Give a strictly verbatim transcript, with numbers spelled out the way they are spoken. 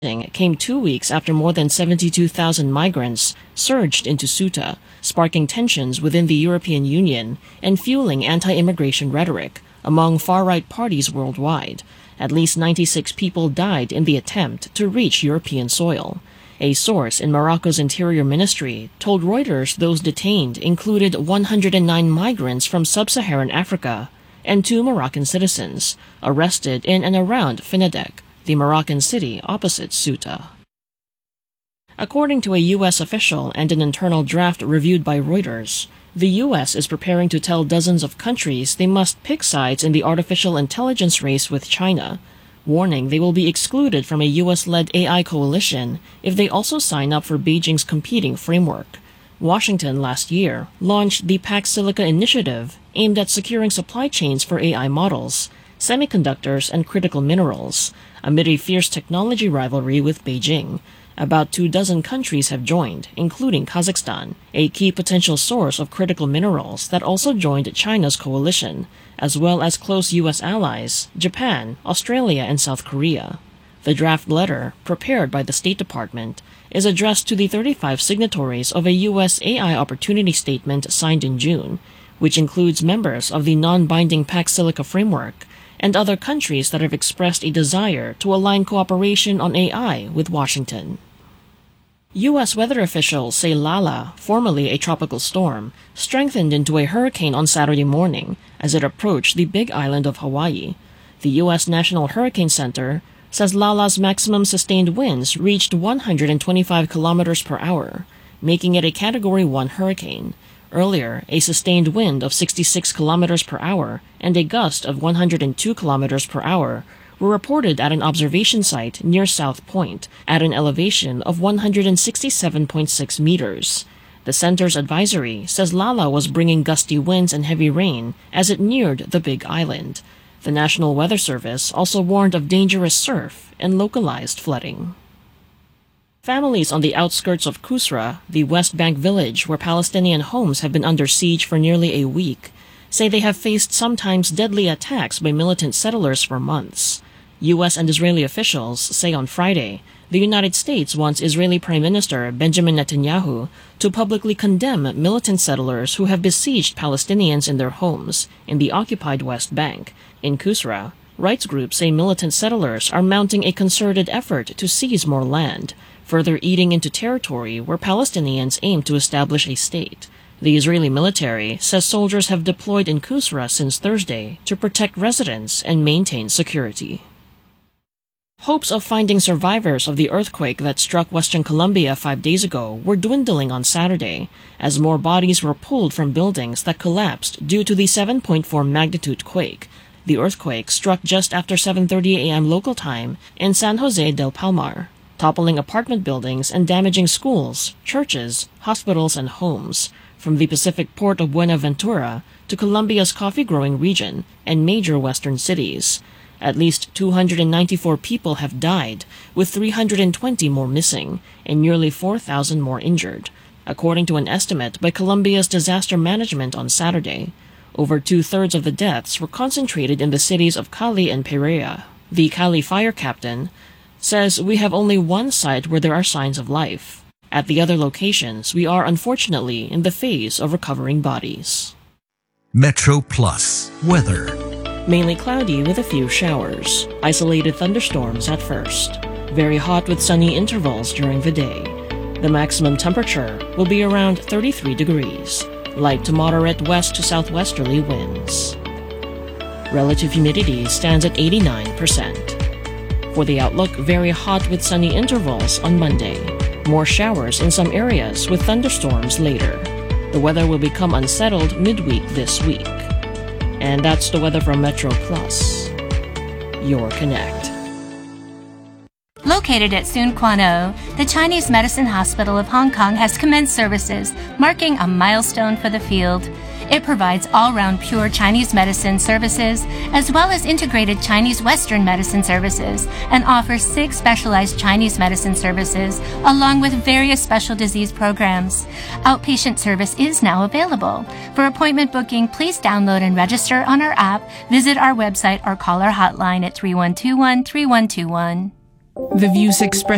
came two weeks after more than seventy-two thousand migrants surged into Ceuta, sparking tensions within the European Union and fueling anti-immigration rhetoric among far-right parties worldwide. At least ninety-six people died in the attempt to reach European soil. A source in Morocco's Interior Ministry told Reuters those detained included one hundred nine migrants from sub-Saharan Africa and two Moroccan citizens arrested in and around Finadec, the Moroccan city opposite Ceuta. According to a U S official and an internal draft reviewed by Reuters, the U S is preparing to tell dozens of countries they must pick sides in the artificial intelligence race with China, warning they will be excluded from a U S-led A I coalition if they also sign up for Beijing's competing framework. Washington last year launched the Pax Silica initiative aimed at securing supply chains for A I models, semiconductors, and critical minerals, amid a fierce technology rivalry with Beijing. About two dozen countries have joined, including Kazakhstan, a key potential source of critical minerals that also joined China's coalition, as well as close U S allies, Japan, Australia, and South Korea. The draft letter, prepared by the State Department, is addressed to the thirty-five signatories of a U S A I Opportunity Statement signed in June, which includes members of the non-binding Pax Silica framework and other countries that have expressed a desire to align cooperation on A I with Washington. U S weather officials say Lala, formerly a tropical storm, strengthened into a hurricane on Saturday morning as it approached the Big Island of Hawaii. The U S National Hurricane Center says Lala's maximum sustained winds reached one hundred twenty-five kilometers per hour, making it a Category one hurricane. Earlier, a sustained wind of sixty-six kilometers per hour and a gust of one hundred two kilometers per hour were reported at an observation site near South Point at an elevation of one hundred sixty-seven point six meters. The center's advisory says Lala was bringing gusty winds and heavy rain as it neared the Big Island. The National Weather Service also warned of dangerous surf and localized flooding. Families on the outskirts of Kusra, the West Bank village where Palestinian homes have been under siege for nearly a week, say they have faced sometimes deadly attacks by militant settlers for months. U S and Israeli officials say on Friday the United States wants Israeli Prime Minister Benjamin Netanyahu to publicly condemn militant settlers who have besieged Palestinians in their homes in the occupied West Bank. In Kusra, rights groups say militant settlers are mounting a concerted effort to seize more land, further eating into territory where Palestinians aim to establish a state. The Israeli military says soldiers have deployed in Kusra since Thursday to protect residents and maintain security. Hopes of finding survivors of the earthquake that struck Western Colombia five days ago were dwindling on Saturday, as more bodies were pulled from buildings that collapsed due to the seven point four magnitude quake. The earthquake struck just after seven thirty a m local time in San Jose del Palmar, toppling apartment buildings and damaging schools, churches, hospitals, and homes, from the Pacific port of Buenaventura to Colombia's coffee-growing region and major western cities. At least two hundred ninety-four people have died, with three hundred twenty more missing and nearly four thousand more injured, according to an estimate by Colombia's disaster management on Saturday. Over two-thirds of the deaths were concentrated in the cities of Cali and Pereira. The Cali fire captain says we have only one site where there are signs of life. At the other locations, we are unfortunately in the phase of recovering bodies. Metro Plus weather. Mainly cloudy with a few showers. Isolated thunderstorms at first. Very hot with sunny intervals during the day. The maximum temperature will be around thirty-three degrees. Light to moderate west to southwesterly winds. Relative humidity stands at eighty-nine percent. For the outlook, very hot with sunny intervals on Monday. More showers in some areas with thunderstorms later. The weather will become unsettled midweek this week. And that's the weather from Metro Plus, your Connect. Located at Soon Kwan O, the Chinese Medicine Hospital of Hong Kong has commenced services, marking a milestone for the field. It provides all-round pure Chinese medicine services, as well as integrated Chinese Western medicine services, and offers six specialized Chinese medicine services, along with various special disease programs. Outpatient service is now available. For appointment booking, please download and register on our app, visit our website, or call our hotline at three one two one, three one two one. The views expressed